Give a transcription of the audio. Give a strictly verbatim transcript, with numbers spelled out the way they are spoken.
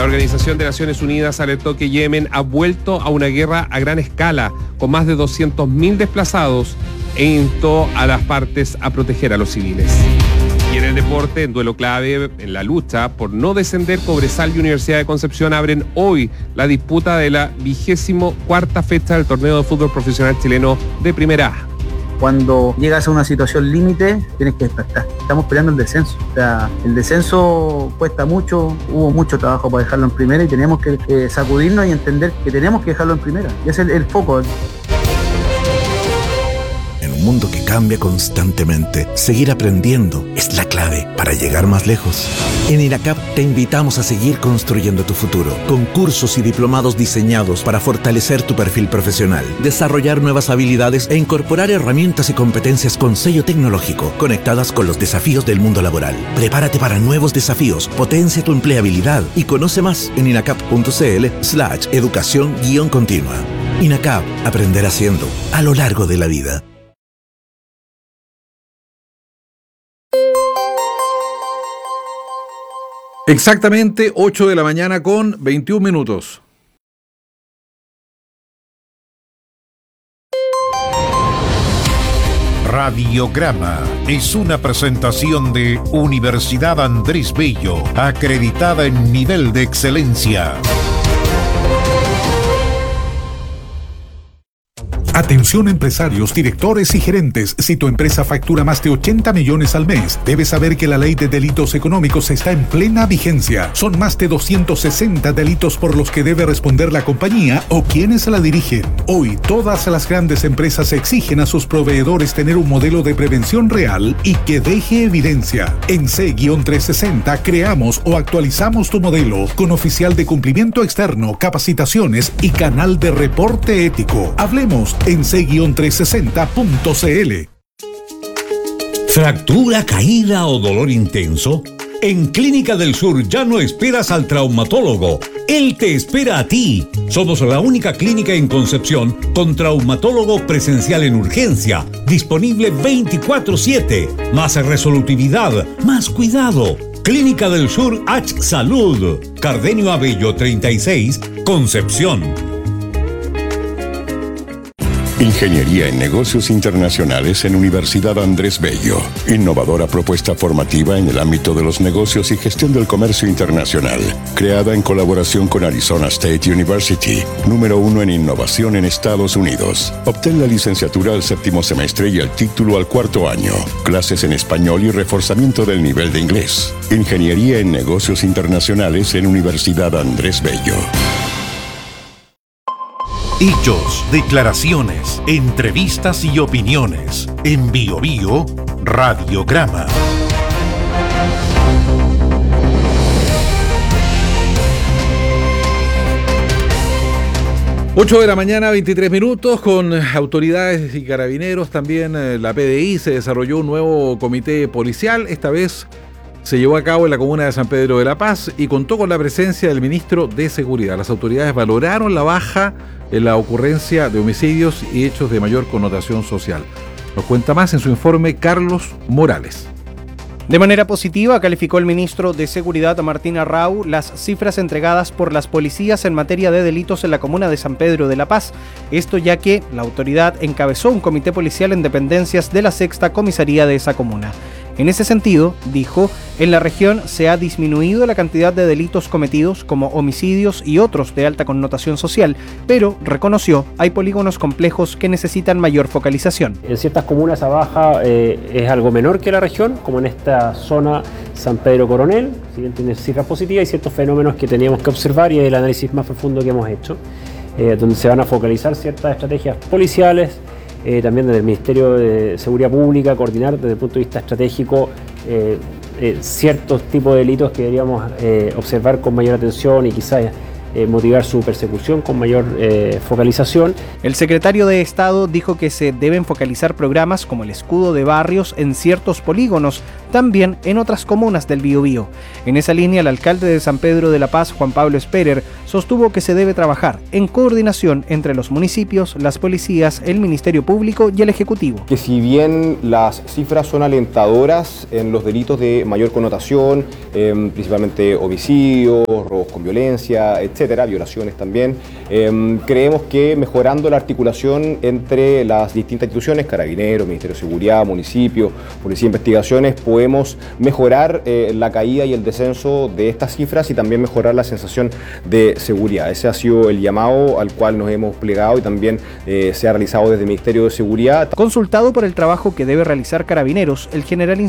Organización de Naciones Unidas alertó que Yemen ha vuelto a una guerra a gran escala, con más de doscientos mil desplazados, e instó a las partes a proteger a los civiles. Y en el deporte, en duelo clave en la lucha por no descender, Cobresal y Universidad de Concepción abren hoy la disputa de la vigésimo cuarta fecha del torneo de fútbol profesional chileno de Primera A. Cuando llegas a una situación límite, tienes que despertar. Estamos peleando el descenso. O sea, el descenso cuesta mucho, hubo mucho trabajo para dejarlo en primera y tenemos que eh, sacudirnos y entender que tenemos que dejarlo en primera. Y ese es el, el foco. En un mundo que cambia constantemente, seguir aprendiendo es la clave para llegar más lejos. En INACAP te invitamos a seguir construyendo tu futuro, con cursos y diplomados diseñados para fortalecer tu perfil profesional, desarrollar nuevas habilidades e incorporar herramientas y competencias con sello tecnológico, conectadas con los desafíos del mundo laboral. Prepárate para nuevos desafíos, potencia tu empleabilidad y conoce más en inacap.cl slash educación guión continua. INACAP, aprender haciendo, a lo largo de la vida. Exactamente ocho de la mañana con veintiún minutos. Radiograma es una presentación de Universidad Andrés Bello, acreditada en nivel de excelencia. Atención empresarios, directores y gerentes. Si tu empresa factura más de ochenta millones al mes, debes saber que la ley de delitos económicos está en plena vigencia. Son más de doscientos sesenta delitos por los que debe responder la compañía o quienes la dirigen. Hoy, todas las grandes empresas exigen a sus proveedores tener un modelo de prevención real y que deje evidencia. En C trescientos sesenta creamos o actualizamos tu modelo con oficial de cumplimiento externo, capacitaciones y canal de reporte ético. Hablemos en C trescientos sesenta punto c l. ¿Fractura, caída o dolor intenso? En Clínica del Sur ya no esperas al traumatólogo. Él te espera a ti. Somos la única clínica en Concepción con traumatólogo presencial en urgencia, disponible veinticuatro siete. Más resolutividad, más cuidado. Clínica del Sur H Salud. Cardenio Abello treinta y seis, Concepción. Ingeniería en Negocios Internacionales en Universidad Andrés Bello. Innovadora propuesta formativa en el ámbito de los negocios y gestión del comercio internacional. Creada en colaboración con Arizona State University, número uno en innovación en Estados Unidos. Obtén la licenciatura al séptimo semestre y el título al cuarto año. Clases en español y reforzamiento del nivel de inglés. Ingeniería en Negocios Internacionales en Universidad Andrés Bello. Hechos, declaraciones, entrevistas y opiniones. En Bio Bio, Radiograma. ocho de la mañana, veintitrés minutos, con autoridades y carabineros, también eh, la P D I, se desarrolló un nuevo comité policial. Esta vez se llevó a cabo en la comuna de San Pedro de la Paz y contó con la presencia del ministro de Seguridad. Las autoridades valoraron la baja en la ocurrencia de homicidios y hechos de mayor connotación social. Nos cuenta más en su informe Carlos Morales. De manera positiva, calificó el ministro de Seguridad, Martín Arrau, las cifras entregadas por las policías en materia de delitos en la comuna de San Pedro de la Paz. Esto ya que la autoridad encabezó un comité policial en dependencias de la sexta comisaría de esa comuna. En ese sentido, dijo, en la región se ha disminuido la cantidad de delitos cometidos como homicidios y otros de alta connotación social, pero, reconoció, hay polígonos complejos que necesitan mayor focalización. En ciertas comunas esa baja eh, es algo menor que la región, como en esta zona San Pedro Coronel, si bien tiene cifras positivas, hay ciertos fenómenos que teníamos que observar y es el análisis más profundo que hemos hecho, eh, donde se van a focalizar ciertas estrategias policiales. Eh, también desde el Ministerio de Seguridad Pública, coordinar desde el punto de vista estratégico eh, eh, ciertos tipos de delitos que deberíamos eh, observar con mayor atención y quizás eh, motivar su persecución con mayor eh, focalización. El secretario de Estado dijo que se deben focalizar programas como el escudo de barrios en ciertos polígonos, también en otras comunas del Biobío. En esa línea, el alcalde de San Pedro de la Paz, Juan Pablo Esperer, sostuvo que se debe trabajar en coordinación entre los municipios, las policías, el Ministerio Público y el Ejecutivo. Que si bien las cifras son alentadoras en los delitos de mayor connotación, eh, principalmente homicidios, robos con violencia, etcétera, violaciones también, eh, creemos que mejorando la articulación entre las distintas instituciones, Carabineros, Ministerio de Seguridad, municipios, Policía de Investigaciones, podemos mejorar eh, la caída y el descenso de estas cifras y también mejorar la sensación de seguridad. Ese ha sido el llamado al cual nos hemos plegado y también eh, se ha realizado desde el Ministerio de Seguridad. Consultado por el trabajo que debe realizar Carabineros, el general